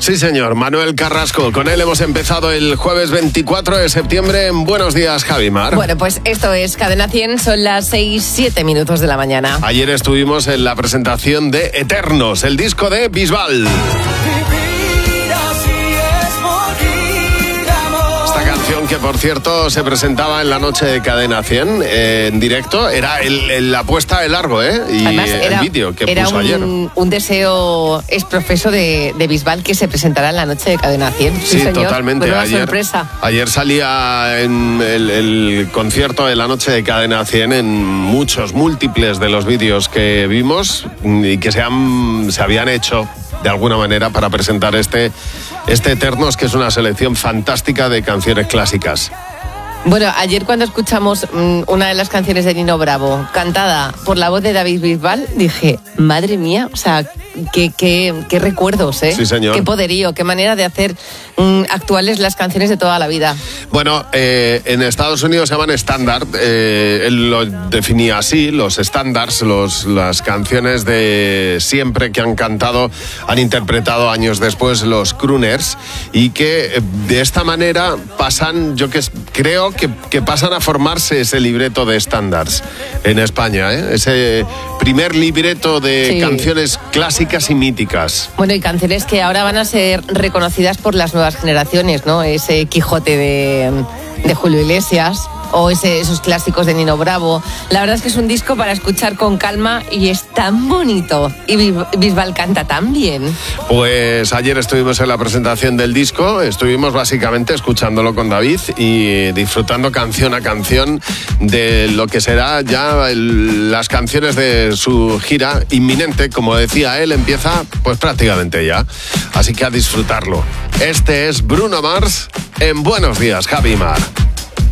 Sí, señor, Manuel Carrasco. Con él hemos empezado el jueves 24 de septiembre en Buenos Días, Javi Mar. Bueno, pues esto es Cadena 100, son las 6:07 de la mañana. Ayer estuvimos en la presentación de Eternos, el disco de Bisbal. Que por cierto se presentaba en la noche de Cadena 100 en directo, era la puesta de largo, y además el vídeo que puso ayer. Un deseo exprofeso de Bisbal que se presentará en la noche de Cadena 100. Sí, señor. Totalmente. Buena sorpresa. Ayer salía en el concierto de la noche de Cadena 100 en múltiples de los vídeos que vimos y que se habían hecho de alguna manera para presentar este Eternos, que es una selección fantástica de canciones clásicas. Bueno, ayer cuando escuchamos una de las canciones de Nino Bravo, cantada por la voz de David Bisbal, dije, madre mía, o sea, qué recuerdos, ¿eh? Sí, señor. Qué poderío, qué manera de hacer actuales las canciones de toda la vida. Bueno, en Estados Unidos se llaman estándar, él lo definía así, los estándares, las canciones de siempre que han cantado, han interpretado años después los crooners, y que de esta manera pasan, creo que pasan a formarse ese libreto de estándares en España, ese primer libreto de canciones clásicas y míticas. Bueno, y canciones que ahora van a ser reconocidas por las nuevas generaciones, ¿no? Ese Quijote de Julio Iglesias o esos clásicos de Nino Bravo. La verdad es que es un disco para escuchar con calma y es tan bonito. Y Bisbal canta tan bien. Pues ayer estuvimos en la presentación del disco, estuvimos básicamente escuchándolo con David y disfrutando canción a canción de lo que será ya las canciones de su gira inminente. Como decía él, empieza pues prácticamente ya. Así que a disfrutarlo. Este es Bruno Mars en Buenos Días, Javi Mar.